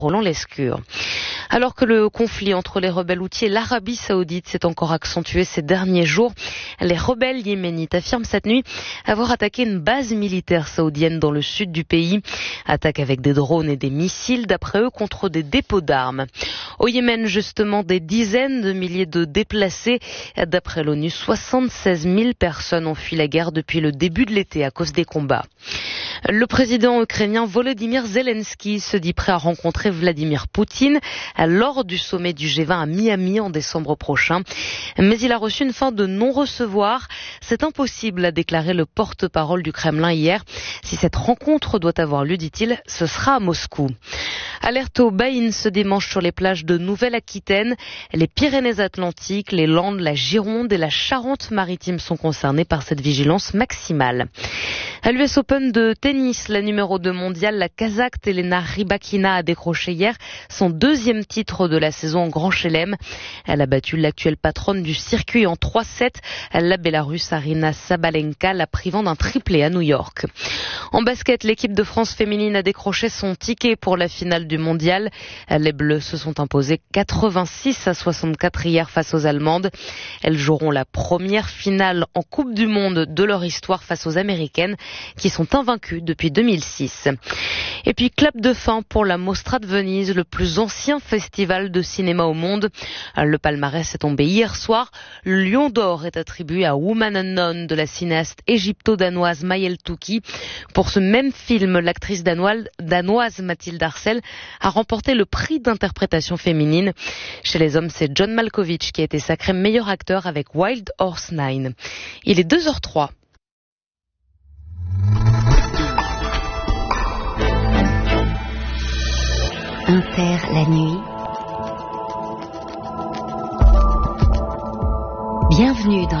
Roland Lescure. Alors que le conflit entre les rebelles houthis et l'Arabie saoudite s'est encore accentué ces derniers jours, les rebelles yéménites affirment cette nuit avoir attaqué une base militaire saoudienne dans le sud du pays. Attaque avec des drones et des missiles, d'après eux, contre des dépôts d'armes. Au Yémen, justement, des dizaines de milliers de déplacés. D'après l'ONU, 76 000 personnes ont fui la guerre depuis le début de l'été à cause des combats. Le président ukrainien Volodymyr Zelensky se dit prêt à rencontrer Vladimir Poutine lors du sommet du G20 à Miami en décembre prochain. Mais il a reçu une fin de non-recevoir. C'est impossible, a déclaré le porte-parole du Kremlin hier. Si cette rencontre doit avoir lieu, dit-il, ce sera à Moscou. Alerte aux baïnes ce dimanche sur les plages de Nouvelle-Aquitaine. Les Pyrénées-Atlantiques, les Landes, la Gironde et la Charente-Maritime sont concernés par cette vigilance maximale. À l'US Open de tennis, la numéro 2 mondiale, la Kazakh Elena Rybakina a décroché hier son deuxième titre de la saison en Grand Chelem. Elle a battu l'actuelle patronne du circuit en 3-7, la Bélarusse Aryna Sabalenka, la privant d'un triplé à New York. En basket, l'équipe de France féminine a décroché son ticket pour la finale du mondial. Les Bleus se sont imposés 86-64 hier face aux Allemandes. Elles joueront la première finale en Coupe du Monde de leur histoire face aux Américaines, qui sont invaincues depuis 2006. Et puis, clap de fin pour la Mostra de Venise, le plus ancien festival de cinéma au monde. Le palmarès est tombé hier soir. Le Lion d'or est attribué à Woman Unknown de la cinéaste égypto-danoise Mayel Touki. Pour ce même film, l'actrice danoise Mathilde Arcel a remporté le prix d'interprétation féminine. Chez les hommes, c'est John Malkovich qui a été sacré meilleur acteur avec Wild Horse 9. Il est 2h03. Inter la nuit. Bienvenue dans